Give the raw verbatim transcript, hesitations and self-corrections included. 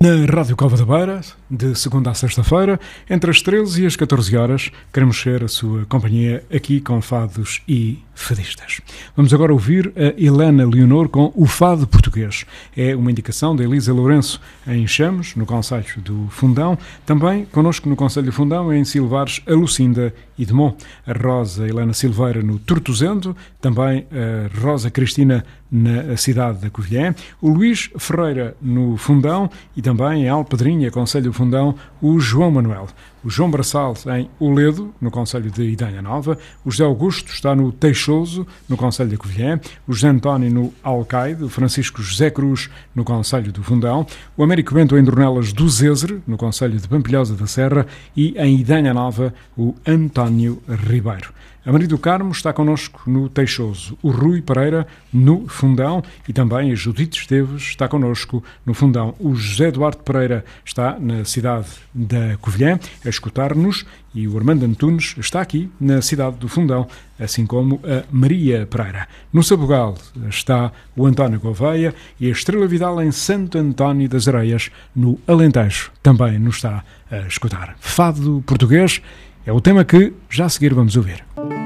Na Rádio Cova da Beira, de segunda a sexta-feira, entre as treze e as catorze horas, queremos ser a sua companhia aqui com fados e fadistas. Vamos agora ouvir a Helena Leonor com o Fado Português. É uma indicação da Elisa Lourenço em Chames, no concelho do Fundão. Também connosco no concelho do Fundão, em Silvares, a Lucinda e Demont. A Rosa Helena Silveira no Tortozendo, também a Rosa Cristina na cidade da Covilhã, o Luís Ferreira no Fundão e também em Alpedrinha, concelho do Fundão, o João Manuel. O João Braçal em Oledo, no concelho de Idanha Nova. O José Augusto está no Teixoso, no concelho da Covilhã. O José António no Alcaide. O Francisco José Cruz, no concelho do Fundão. O Américo Bento em Dornelas do Zézere, no concelho de Pampilhosa da Serra. E em Idanha Nova, o António Ribeiro. A Maria do Carmo está connosco no Teixoso, o Rui Pereira no Fundão e também a Judite Esteves está connosco no Fundão. O José Duarte Pereira está na cidade da Covilhã a escutar-nos e o Armando Antunes está aqui na cidade do Fundão, assim como a Maria Pereira. No Sabugal está o António Gouveia e a Estrela Vidal em Santo António das Areias, no Alentejo, também nos está a escutar. Fado Português é o tema que já a seguir vamos ouvir.